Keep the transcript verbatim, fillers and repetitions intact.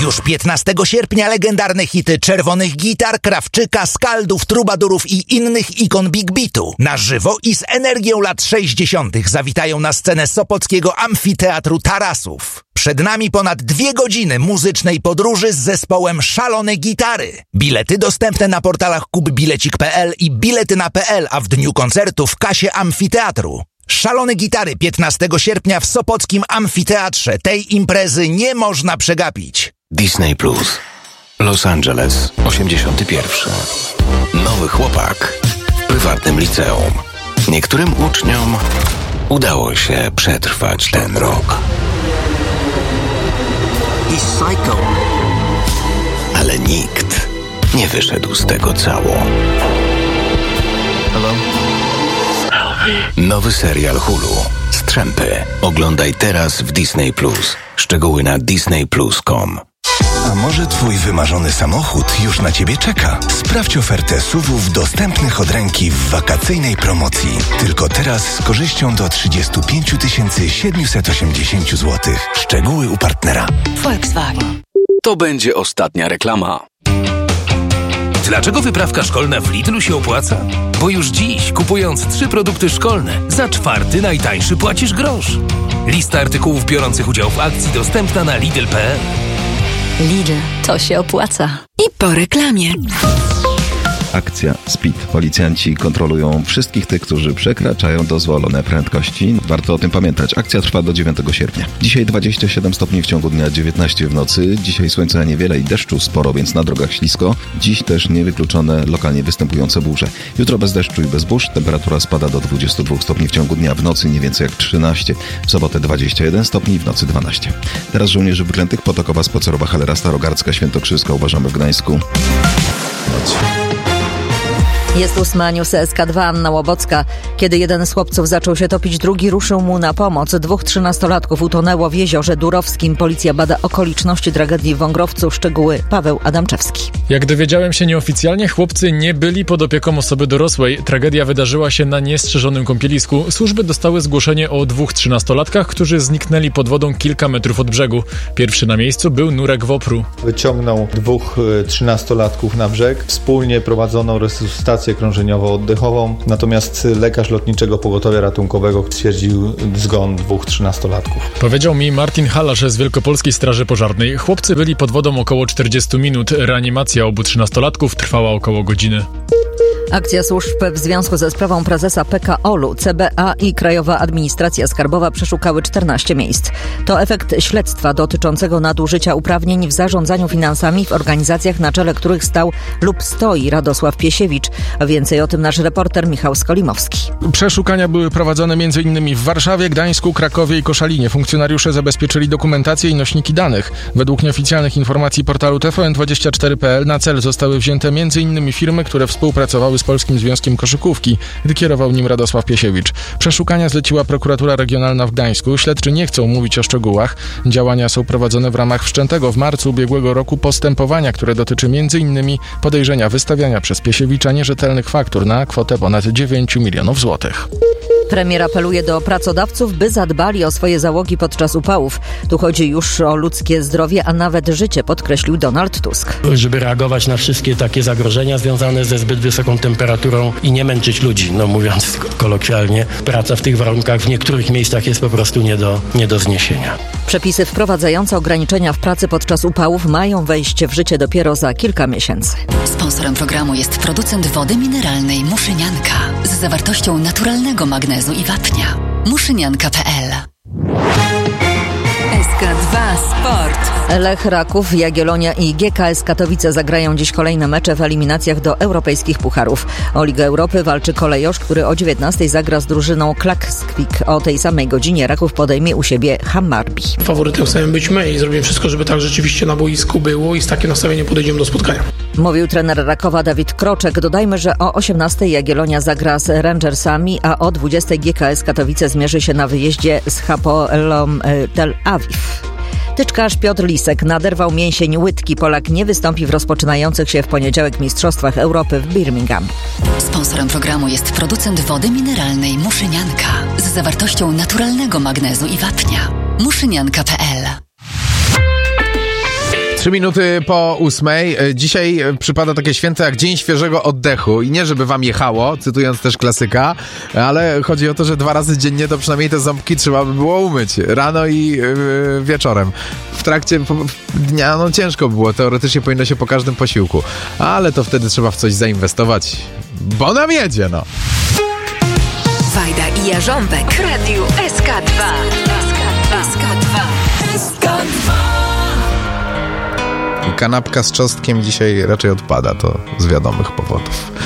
Już piętnastego sierpnia legendarne hity czerwonych gitar, Krawczyka, Skaldów, Trubadurów i innych ikon Big Beatu. Na żywo i z energią lat sześćdziesiątych zawitają na scenę Sopockiego Amfiteatru Tarasów. Przed nami ponad dwie godziny muzycznej podróży z zespołem Szalone Gitary. Bilety dostępne na portalach kupbilecik kropka pe el i biletyna kropka pe el, a w dniu koncertu w kasie Amfiteatru. Szalone Gitary piętnastego sierpnia w Sopockim Amfiteatrze. Tej imprezy nie można przegapić. Disney Plus. Los Angeles, osiemdziesiąty pierwszy. Nowy chłopak w prywatnym liceum. Niektórym uczniom udało się przetrwać ten rok. Ale nikt nie wyszedł z tego cało. Hello? Nowy serial Hulu. Strzępy. Oglądaj teraz w Disney Plus. Szczegóły na disney plus kropka com. A może twój wymarzony samochód już na ciebie czeka? Sprawdź ofertę S U V-ów dostępnych od ręki w wakacyjnej promocji. Tylko teraz z korzyścią do trzydzieści pięć tysięcy siedemset osiemdziesiąt złotych. Szczegóły u partnera. Volkswagen. To będzie ostatnia reklama. Dlaczego wyprawka szkolna w Lidlu się opłaca? Bo już dziś, kupując trzy produkty szkolne, za czwarty najtańszy płacisz grosz. Lista artykułów biorących udział w akcji dostępna na lidl kropka pe el. Lidl, to się opłaca. I po reklamie. Akcja Speed. Policjanci kontrolują wszystkich tych, którzy przekraczają dozwolone prędkości. Warto o tym pamiętać. Akcja trwa do dziewiątego sierpnia. Dzisiaj dwadzieścia siedem stopni w ciągu dnia, dziewiętnaście w nocy. Dzisiaj słońca niewiele i deszczu sporo, więc na drogach ślisko. Dziś też niewykluczone lokalnie występujące burze. Jutro bez deszczu i bez burz. Temperatura spada do dwudziestu dwóch stopni w ciągu dnia. W nocy nie więcej jak trzynaście. W sobotę dwadzieścia jeden stopni, w nocy dwanaście. Teraz żołnierzy wyklętych Potokowa, Spacerowa, Halera, Starogardzka, Świętokrzyska uważamy w Gdańsku. Jest ósma, news S K dwa, Anna Łobocka. Kiedy jeden z chłopców zaczął się topić, drugi ruszył mu na pomoc. Dwóch trzynastolatków utonęło w jeziorze Durowskim. Policja bada okoliczności tragedii w Wągrowcu. Szczegóły Paweł Adamczewski. Jak dowiedziałem się nieoficjalnie, chłopcy nie byli pod opieką osoby dorosłej. Tragedia wydarzyła się na niestrzeżonym kąpielisku. Służby dostały zgłoszenie o dwóch trzynastolatkach, którzy zniknęli pod wodą kilka metrów od brzegu. Pierwszy na miejscu był Nurek Wopru. Wyciągnął dwóch trzynastolatków na brzeg. Wspólnie prowadzono resuscytację krążeniowo-oddechową, natomiast lekarz Lotniczego Pogotowia Ratunkowego stwierdził zgon dwóch trzynastolatków. Powiedział mi Martin Halasz z Wielkopolskiej Straży Pożarnej. Chłopcy byli pod wodą około czterdzieści minut. Reanimacja obu trzynastolatków trwała około godziny. Akcja służb w związku ze sprawą prezesa P K O L-u, C B A i Krajowa Administracja Skarbowa przeszukały czternaście miejsc. To efekt śledztwa dotyczącego nadużycia uprawnień w zarządzaniu finansami w organizacjach, na czele których stał lub stoi Radosław Piesiewicz. Więcej o tym nasz reporter Michał Skolimowski. Przeszukania były prowadzone m.in. w Warszawie, Gdańsku, Krakowie i Koszalinie. Funkcjonariusze zabezpieczyli dokumentację i nośniki danych. Według nieoficjalnych informacji portalu T V N dwadzieścia cztery kropka pe el na cel zostały wzięte m.in. firmy, które współpracowały z Polskim Związkiem Koszykówki, gdy kierował nim Radosław Piesiewicz. Przeszukania zleciła prokuratura regionalna w Gdańsku. Śledczy nie chcą mówić o szczegółach. Działania są prowadzone w ramach wszczętego w marcu ubiegłego roku postępowania, które dotyczy m.in. podejrzenia wystawiania przez Piesiewicza nierzetelnych faktur na kwotę ponad dziewięć milionów złotych. Premier apeluje do pracodawców, by zadbali o swoje załogi podczas upałów. Tu chodzi już o ludzkie zdrowie, a nawet życie, podkreślił Donald Tusk. Żeby reagować na wszystkie takie zagrożenia związane ze zbyt wysoką temperaturą i nie męczyć ludzi, no mówiąc kolokwialnie, praca w tych warunkach w niektórych miejscach jest po prostu nie do, nie do zniesienia. Przepisy wprowadzające ograniczenia w pracy podczas upałów mają wejść w życie dopiero za kilka miesięcy. Sponsorem programu jest producent wody mineralnej Muszynianka z zawartością naturalnego magnezu i wapnia. muszynianka kropka pe el. S K dwa Sport. Lech Raków, Jagiellonia i G K S Katowice zagrają dziś kolejne mecze w eliminacjach do europejskich pucharów. O Ligę Europy walczy Kolejosz, który o dziewiętnastej zagra z drużyną Klaksvik. O tej samej godzinie Raków podejmie u siebie Hammarby. Faworytem chcemy być my i zrobimy wszystko, żeby tak rzeczywiście na boisku było i z takim nastawieniem podejdziemy do spotkania. Mówił trener Rakowa Dawid Kroczek. Dodajmy, że o osiemnastej Jagiellonia zagra z Rangersami, a o dwudziestej G K S Katowice zmierzy się na wyjeździe z Hapoelom Tel Awiw. Tyczkarz Piotr Lisek naderwał mięsień łydki. Polak nie wystąpi w rozpoczynających się w poniedziałek Mistrzostwach Europy w Birmingham. Sponsorem programu jest producent wody mineralnej Muszynianka z zawartością naturalnego magnezu i wapnia. muszynianka kropka pe el. Trzy minuty po ósmej. Dzisiaj przypada takie święto jak Dzień Świeżego Oddechu. I nie żeby wam jechało, cytując też klasyka, ale chodzi o to, że dwa razy dziennie to przynajmniej te ząbki trzeba by było umyć. Rano i yy, wieczorem. W trakcie dnia no ciężko by było. Teoretycznie powinno się po każdym posiłku. Ale to wtedy trzeba w coś zainwestować, bo nam jedzie, no. Wajda i Jarząbek w Radiu S K dwa. S K dwa. S K dwa. S K dwa. Kanapka z czosnkiem dzisiaj raczej odpada, to z wiadomych powodów.